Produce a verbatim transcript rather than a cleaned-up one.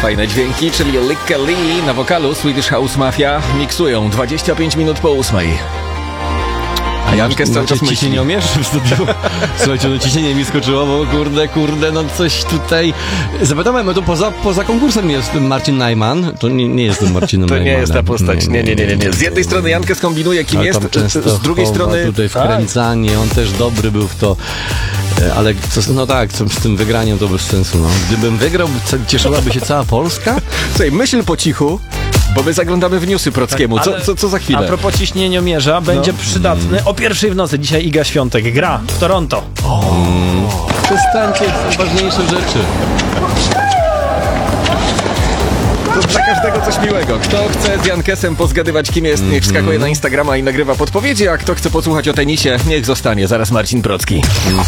fajne dźwięki, czyli Lykke Li na wokalu Swedish House Mafia miksują dwadzieścia pięć minut po ósmej. A Jankę cały czas myśli. Ciśnienie umiesz w studiu? Słuchajcie, no ciśnienie mi skoczyło, bo kurde, kurde, no coś tutaj... Zapytałem, no to poza, poza konkursem jest Marcin Najman. To nie, nie jest Marcinem To Najmanem. nie jest ta postać, nie, nie, nie, nie, nie. Z jednej strony Jankę skombinuje, kim ale jest, z drugiej strony... tutaj wkręcanie, on też dobry był w to. Ale co, no tak, co, z tym wygraniem to bez sensu, no. Gdybym wygrał, cieszyłaby się cała Polska? Słuchaj, myśl po cichu, bo my zaglądamy w newsy Prockiemu. Co, co, co za chwilę? A propos ciśnieniomierza, będzie no. przydatny o pierwszej w nocy. Dzisiaj Iga Świątek gra w Toronto. O. Przestańcie, są ważniejsze rzeczy. To dla każdego coś miłego. Kto chce z Jankesem pozgadywać, kim jest, niech wskakuje na Instagrama i nagrywa podpowiedzi, a kto chce posłuchać o tenisie, niech zostanie. Zaraz Marcin Procki.